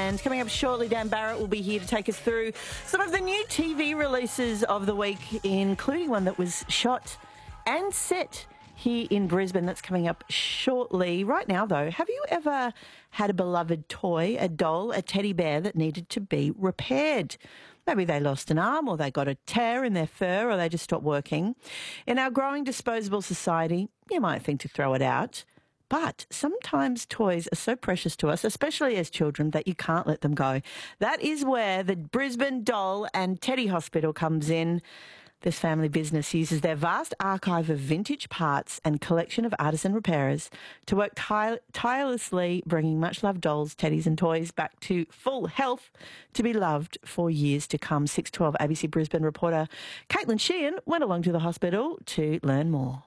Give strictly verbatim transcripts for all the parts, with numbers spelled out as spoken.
And coming up shortly, Dan Barrett will be here to take us through some of the new T V releases of the week, including one that was shot and set here in Brisbane. That's coming up shortly. Right now, though, have you ever had a beloved toy, a doll, a teddy bear that needed to be repaired? Maybe they lost an arm, or they got a tear in their fur, or they just stopped working. In our growing disposable society, you might think to throw it out. But sometimes toys are so precious to us, especially as children, that you can't let them go. That is where the Brisbane Doll and Teddy Hospital comes in. This family business uses their vast archive of vintage parts and collection of artisan repairers to work tire- tirelessly, bringing much-loved dolls, teddies and toys back to full health to be loved for years to come. six twelve A B C Brisbane reporter Caitlin Sheehan went along to the hospital to learn more.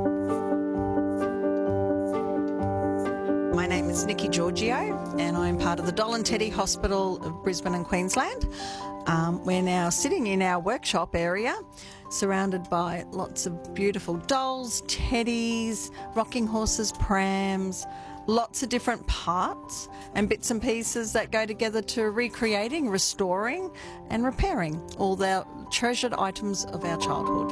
My name is Nikki Giorgio and I'm part of the Doll and Teddy Hospital of Brisbane and Queensland. Um, we're now sitting in our workshop area, surrounded by lots of beautiful dolls, teddies, rocking horses, prams, lots of different parts and bits and pieces that go together to recreating, restoring and repairing all the treasured items of our childhood.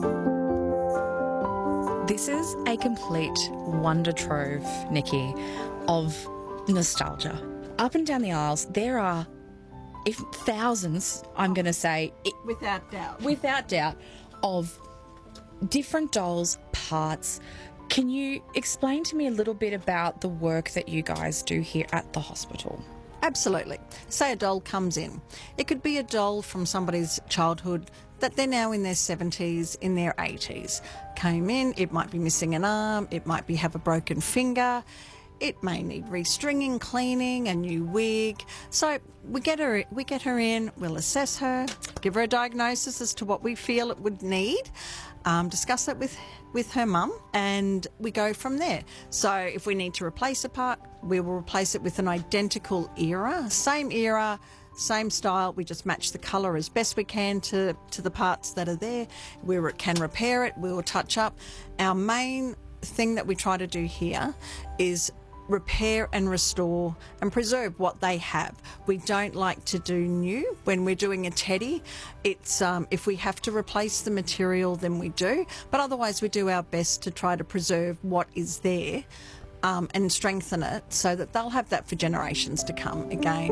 This is a complete wonder trove, Nikki, of nostalgia. Up and down the aisles, there are if thousands, I'm going to say, Without doubt. without doubt, of different dolls, parts. Can you explain to me a little bit about the work that you guys do here at the hospital? Absolutely. Say a doll comes in. It could be a doll from somebody's childhood that they're now in their seventies, in their eighties. Came in, it might be missing an arm, it might be have a broken finger, it may need restringing, cleaning, a new wig. So we get her we get her in, we'll assess her, give her a diagnosis as to what we feel it would need, um, discuss it with with her mum, and we go from there. So if we need to replace a part, we will replace it with an identical era, same era, same style. We just match the colour as best we can to, to the parts that are there. We re- can repair it, we will touch up. Our main thing that we try to do here is repair and restore and preserve what they have. We don't like to do new. When we're doing a teddy, it's um, if we have to replace the material, then we do. But otherwise, we do our best to try to preserve what is there um, and strengthen it so that they'll have that for generations to come again.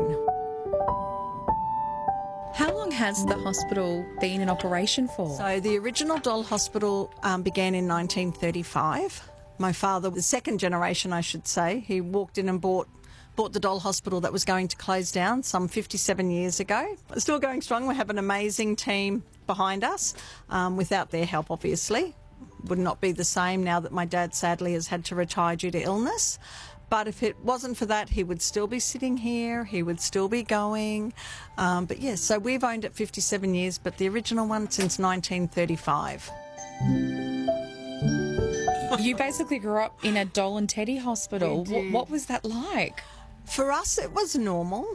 How long has the hospital been in operation for? So the original doll hospital um, began in nineteen thirty-five. My father, the second generation, I should say, he walked in and bought bought the doll hospital that was going to close down some fifty-seven years ago. It's still going strong. We have an amazing team behind us. Um, without their help, obviously, would not be the same now that my dad sadly has had to retire due to illness. But if it wasn't for that, he would still be sitting here, he would still be going. Um, but yes, so we've owned it fifty-seven years, but the original one since nineteen thirty-five. You basically grew up in a doll and teddy hospital. We What, did. what was that like? For us, it was normal.